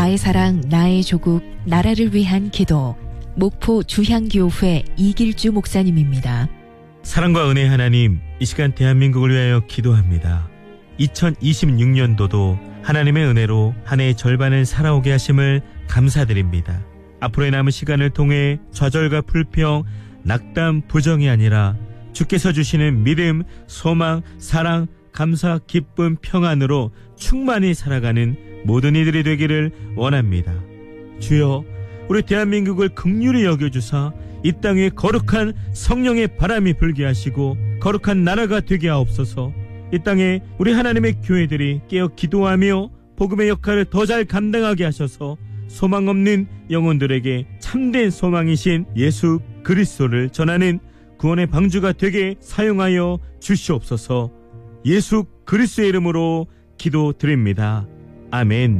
나의 사랑, 나의 조국, 나라를 위한 기도. 목포 주향교회 이길주 목사님입니다. 사랑과 은혜의 하나님, 이 시간 대한민국을 위하여 기도합니다. 2026년도도 하나님의 은혜로 한 해의 절반을 살아오게 하심을 감사드립니다. 앞으로의 남은 시간을 통해 좌절과 불평, 낙담, 부정이 아니라 주께서 주시는 믿음, 소망, 사랑, 감사, 기쁨, 평안으로 충만히 살아가는 모든 이들이 되기를 원합니다. 주여, 우리 대한민국을 긍휼히 여겨주사 이 땅에 거룩한 성령의 바람이 불게 하시고 거룩한 나라가 되게 하옵소서. 이 땅에 우리 하나님의 교회들이 깨어 기도하며 복음의 역할을 더 잘 감당하게 하셔서 소망 없는 영혼들에게 참된 소망이신 예수 그리스도를 전하는 구원의 방주가 되게 사용하여 주시옵소서. 예수 그리스도의 이름으로 기도드립니다. 아멘.